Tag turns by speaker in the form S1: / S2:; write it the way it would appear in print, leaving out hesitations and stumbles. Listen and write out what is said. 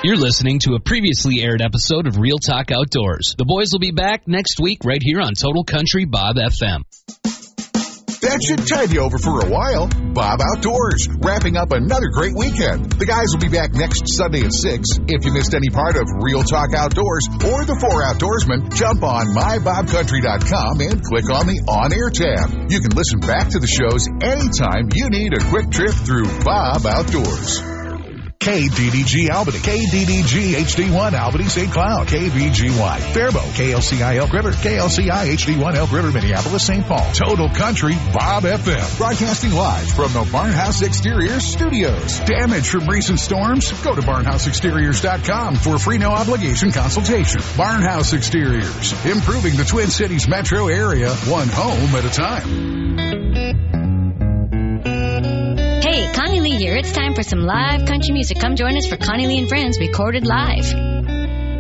S1: You're listening to a previously aired episode of Real Talk Outdoors. The boys will be back next week right here on Total Country Bob FM.
S2: That should tide you over for a while. Bob Outdoors, wrapping up another great weekend. The guys will be back next Sunday at 6. If you missed any part of Real Talk Outdoors or the 4 Outdoorsmen, jump on mybobcountry.com and click on the On-Air tab. You can listen back to the shows anytime you need a quick trip through Bob Outdoors. KDDG Albany, KDDG HD1 Albany St. Cloud, KVGY Faribault, KLCI Elk River, KLCI HD1 Elk River Minneapolis St. Paul, Total Country Bob FM, broadcasting live from the Barnhouse Exteriors studios. Damage from recent storms? Go to barnhouseexteriors.com for a free no obligation consultation. Barnhouse Exteriors, improving the Twin Cities metro area, one home at a time.
S3: Hey, Connie Lee here. It's time for some live country music. Come join us for Connie Lee and Friends Recorded Live.